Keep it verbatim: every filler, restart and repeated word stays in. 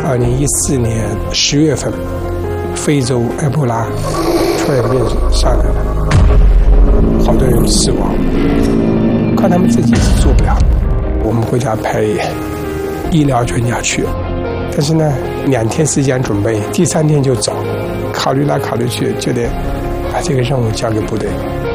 二零一四年十月份，非洲埃博拉传染病上来了，好多人死亡，看他们自己是做不了。我们国家派医疗专家去，但是呢，两天时间准备，第三天就走，考虑来考虑去，就得把这个任务交给部队。